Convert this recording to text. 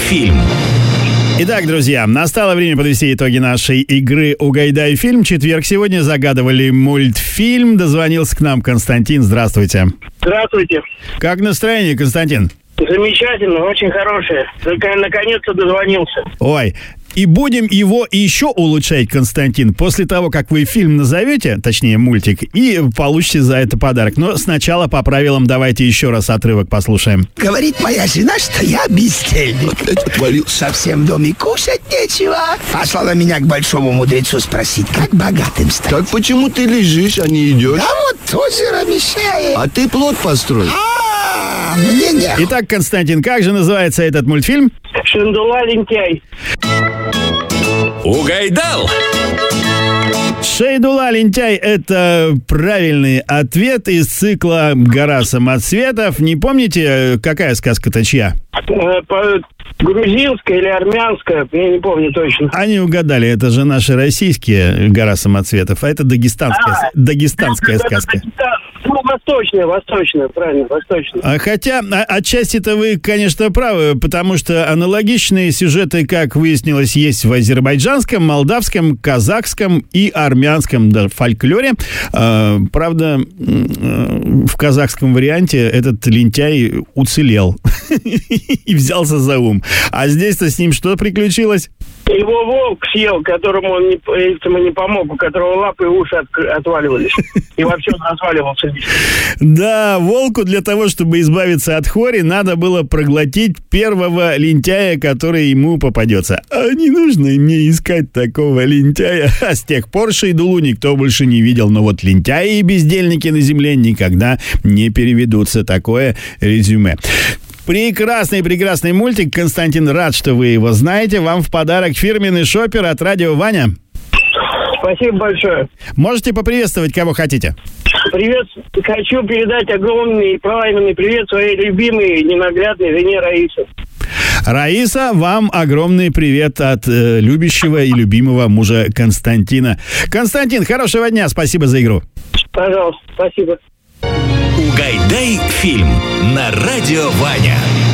фильм. Итак, друзья, настало время подвести итоги нашей игры «Угайдай фильм». Четверг сегодня, загадывали мультфильм. Дозвонился к нам Константин. Здравствуйте. Здравствуйте. Как настроение, Константин? Замечательно, очень хорошее. Наконец-то дозвонился. Ой, и будем его еще улучшать, Константин, после того, как вы фильм назовете, точнее мультик, и получите за это подарок. Но сначала по правилам давайте еще раз отрывок послушаем. Говорит моя жена, что я бездельник. Совсем в доме кушать нечего. Послала меня к большому мудрецу спросить, как богатым стать. Так почему ты лежишь, а не идешь? Да вот озеро мешает. А ты плот построй. Мне нет. Итак, Константин, как же называется этот мультфильм? Шендула лентяй. Угайдал! Шейдула лентяй – это правильный ответ из цикла «Гора самоцветов». Не помните, какая сказка-то чья? Грузинская или армянская, я не помню точно. Они угадали, это же наши российские «Гора самоцветов», а это дагестанская сказка. Ну, восточная, правильно, восточная. Хотя отчасти-то вы, конечно, правы, потому что аналогичные сюжеты, как выяснилось, есть в азербайджанском, молдавском, казахском и армянском фольклоре. Правда, в казахском варианте этот лентяй уцелел и взялся за ум. А здесь-то с ним что приключилось? Его волк съел, которому он не помог, у которого лапы и уши отваливались. И вообще он разваливался. Да, волку для того, чтобы избавиться от хвори, надо было проглотить первого лентяя, который ему попадется. А не нужно мне искать такого лентяя. А с тех пор Шейдулу никто больше не видел. Но вот лентяи и бездельники на земле никогда не переведутся. Такое резюме. Прекрасный мультик. Константин, рад, что вы его знаете. Вам в подарок фирменный шопер от Радио Ваня. Спасибо большое. Можете поприветствовать, кого хотите. Привет. Хочу передать огромный пламенный привет своей любимой ненаглядной жене Раисе. Раиса, вам огромный привет от любящего и любимого мужа Константина. Константин, хорошего дня. Спасибо за игру. Пожалуйста, спасибо. Угайдай фильм на Радио Ваня.